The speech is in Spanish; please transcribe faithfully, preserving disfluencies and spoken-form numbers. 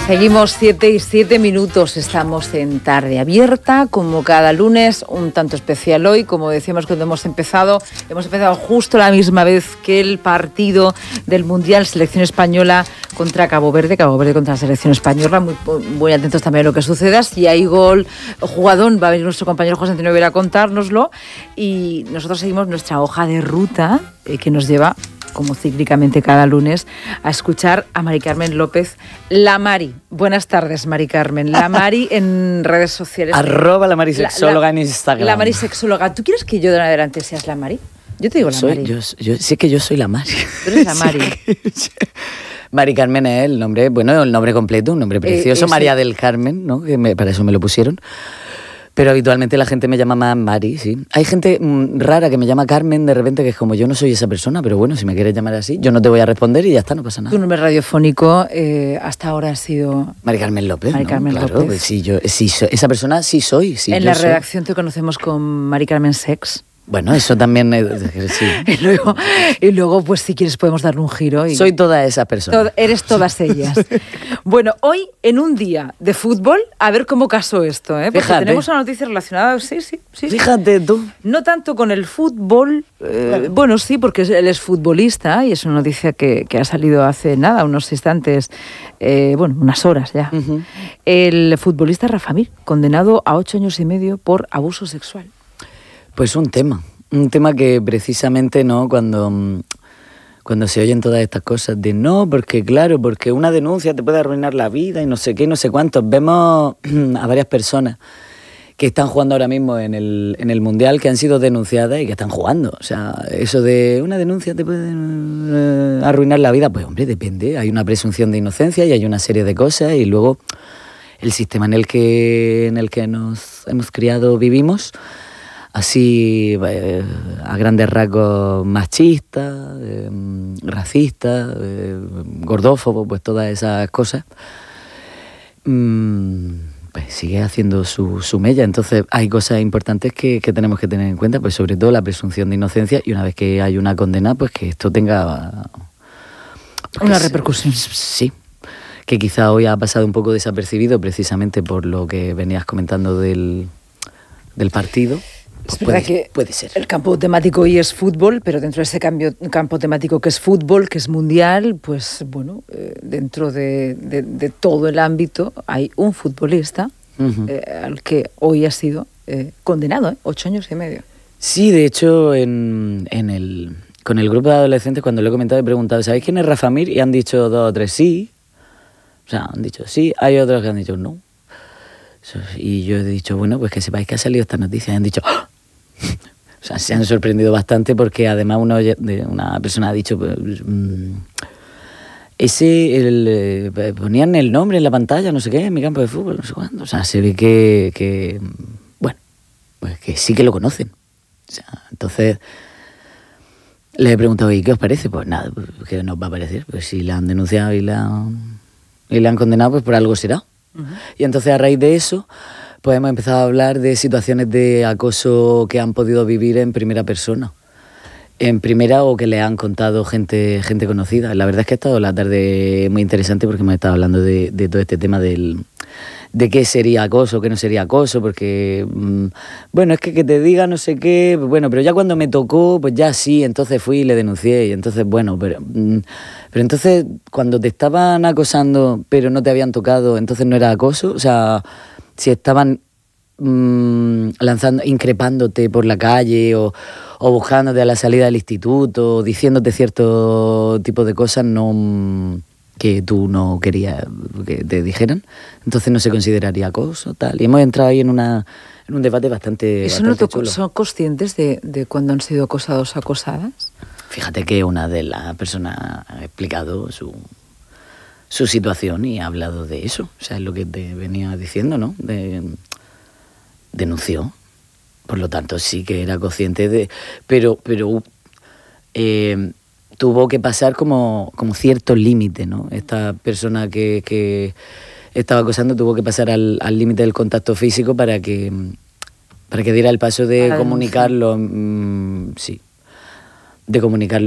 Seguimos siete y siete minutos, estamos en Tarde Abierta, como cada lunes, un tanto especial hoy, como decíamos cuando hemos empezado, hemos empezado justo la misma vez que el partido del Mundial Selección Española contra Cabo Verde, Cabo Verde contra la Selección Española, muy, muy atentos también a lo que suceda, si hay gol, jugadón, va a venir nuestro compañero José Antonio Vera a contárnoslo, y nosotros seguimos nuestra hoja de ruta eh, que nos lleva, como cíclicamente cada lunes, a escuchar a Mari Carmen López, la Mari. Buenas tardes, Mari Carmen. La Mari en redes sociales. Arroba la Mari Sexóloga la, la, en Instagram. La Mari Sexóloga. ¿Tú quieres que yo de ahora en adelante seas la Mari? Yo te digo la soy, Mari. Yo, yo, sí que yo soy la Mari. Tú eres la Mari. Sí, Mari Carmen es el nombre, bueno, el nombre completo, un nombre precioso. Eh, María del Carmen, ¿no? Que me, para eso me lo pusieron. Pero habitualmente la gente me llama más Mari, sí. Hay gente mmm, rara que me llama Carmen de repente, que es como yo no soy esa persona, pero bueno, si me quieres llamar así, yo no te voy a responder y ya está, no pasa nada. Tu nombre radiofónico eh, hasta ahora ha sido... Mari Carmen López, Mari Carmen ¿no? López. Claro, pues sí, yo, sí, esa persona sí soy. Sí, en yo la soy. redacción te conocemos con Mari Carmen Sex. Bueno, eso también, eh, sí. y, luego, y luego, pues si quieres podemos darle un giro. Y soy todas esas personas. To- eres todas ellas. Bueno, hoy en un día de fútbol, a ver cómo casó esto, ¿eh? Porque Fíjate. tenemos una noticia relacionada, sí, sí, sí. Fíjate tú. No tanto con el fútbol, eh, claro. Bueno, sí, porque él es futbolista y es una noticia que, que ha salido hace nada, unos instantes, eh, bueno, unas horas ya. Uh-huh. El futbolista Rafa Mir, condenado a ocho años y medio por abuso sexual. Pues un tema, un tema que precisamente no cuando, cuando se oyen todas estas cosas de no, porque claro, porque una denuncia te puede arruinar la vida y no sé qué, no sé cuántos. Vemos a varias personas que están jugando ahora mismo en el, en el Mundial, que han sido denunciadas y que están jugando. O sea, eso de una denuncia te puede eh, arruinar la vida, pues hombre, depende. Hay una presunción de inocencia y hay una serie de cosas y luego el sistema en el que, en el que nos hemos criado vivimos, así eh, a grandes rasgos machista, eh, racista, eh, gordófobo, pues todas esas cosas, mm, pues sigue haciendo su, su mella. Entonces hay cosas importantes que, que tenemos que tener en cuenta, pues sobre todo la presunción de inocencia, y una vez que hay una condena, pues que esto tenga... Pues, una repercusión. Sí, que quizá hoy ha pasado un poco desapercibido precisamente por lo que venías comentando del, del partido. Es verdad puede, que puede ser. El campo temático hoy es fútbol, pero dentro de ese cambio, campo temático que es fútbol, que es mundial, pues bueno, eh, dentro de, de, de todo el ámbito hay un futbolista uh-huh. eh, al que hoy ha sido eh, condenado, ¿eh? Ocho años y medio. Sí, de hecho, en, en el, con el grupo de adolescentes, cuando lo he comentado, he preguntado, ¿sabéis quién es Rafa Mir? Y han dicho dos o tres sí. O sea, han dicho sí, hay otros que han dicho no. Y yo he dicho, bueno, pues que sepáis que ha salido esta noticia. Y han dicho, ¡oh! O sea, se han sorprendido bastante porque además una, una persona ha dicho, pues, mmm, ese, el, eh, ponían el nombre en la pantalla, no sé qué, en mi campo de fútbol, no sé cuándo. O sea, se ve que, que bueno, pues que sí que lo conocen. O sea, entonces le he preguntado, ¿y qué os parece? Pues nada, pues, ¿qué nos va a parecer? Pues si la han denunciado y la, y la han condenado, pues por algo será. Uh-huh. Y entonces a raíz de eso, pues hemos empezado a hablar de situaciones de acoso que han podido vivir en primera persona. En primera o que le han contado gente, gente conocida. La verdad es que ha estado la tarde muy interesante porque hemos estado hablando de, de todo este tema del, de qué sería acoso, qué no sería acoso, porque, mmm, bueno, es que que te diga no sé qué, bueno, pero ya cuando me tocó, pues ya sí, entonces fui y le denuncié, y entonces, bueno, pero, mmm, pero entonces cuando te estaban acosando pero no te habían tocado, entonces no era acoso, o sea, si estaban mmm, lanzando, increpándote por la calle o, o buscándote a la salida del instituto, diciéndote cierto tipo de cosas, no... que tú no querías que te dijeran, entonces no se consideraría acoso, tal. Y hemos entrado ahí en una en un debate bastante, ¿Eso bastante no te, chulo. ¿Son conscientes de, de cuando han sido acosados o acosadas? Fíjate que una de las personas ha explicado su, su situación y ha hablado de eso. O sea, es lo que te venía diciendo, ¿no? De, denunció. Por lo tanto, sí que era consciente de... Pero... pero eh, tuvo que pasar como, como cierto límite, ¿no? Esta persona que, que estaba acosando tuvo que pasar al, al límite del contacto físico para que, para que diera el paso de comunicarlo, mmm, sí, de comunicarlo